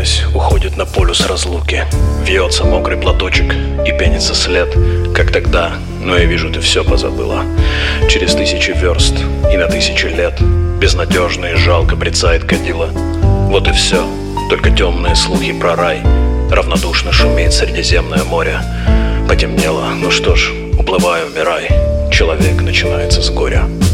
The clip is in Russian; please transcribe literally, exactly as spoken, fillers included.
Задыхаясь, уходит на полюс разлуки. Вьется мокрый платочек и пенится след. Как тогда, но я вижу, ты все позабыла. Через тысячи верст и на тысячи лет безнадежно и жалко брецает кадила. Вот и все, только темные слухи про рай. Равнодушно шумит Средиземное море. Потемнело, ну что ж, уплывай, умирай. Человек начинается с горя.